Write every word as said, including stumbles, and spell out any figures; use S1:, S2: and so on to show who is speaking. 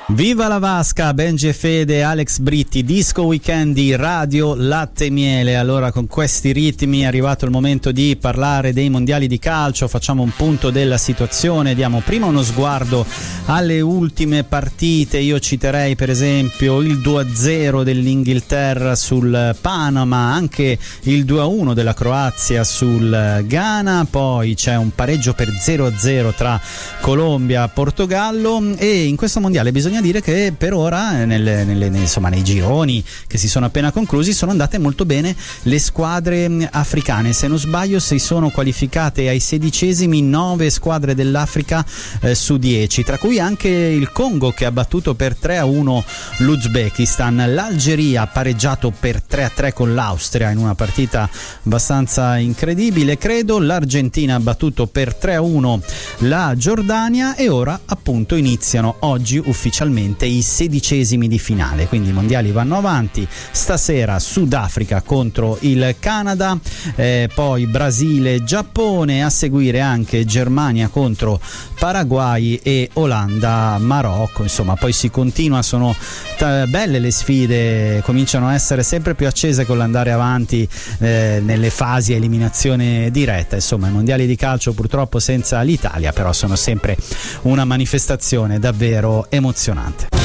S1: Viva la Vasca, Benji e Fede, Alex Britti, Disco Weekend di Radio Latte e Miele. Allora, con questi ritmi è arrivato il momento di parlare dei mondiali di calcio. Facciamo un punto della situazione, diamo prima uno sguardo alle ultime partite. Io citerei per esempio il due a zero dell'Inghilterra sul Panama, anche il due a uno della Croazia sul Ghana, poi c'è un pareggio per zero a zero tra Colombia e Portogallo. E in questo mondiale bisogna dire che per ora nelle, nelle, insomma, nei gironi che si sono appena conclusi sono andate molto bene le squadre africane. Se non sbaglio si sono qualificate ai sedicesimi nove squadre dell'Africa eh, su dieci, tra cui anche il Congo che ha battuto per tre a uno l'Uzbekistan, l'Algeria ha pareggiato per tre a tre con l'Austria in una partita abbastanza incredibile credo, l'Argentina ha battuto per tre a uno la Giordania e ora appunto iniziano oggi ufficialmente i sedicesimi di finale, quindi i mondiali vanno avanti. Stasera Sudafrica contro il Canada, eh, poi Brasile, Giappone, a seguire anche Germania contro Paraguay e Olanda, Marocco. Insomma, poi si continua, sono t- belle le sfide, cominciano a essere sempre più accese con l'andare avanti eh, nelle fasi a eliminazione diretta. Insomma, i mondiali di calcio purtroppo senza l'Italia, però sono sempre una manifestazione davvero emozionante.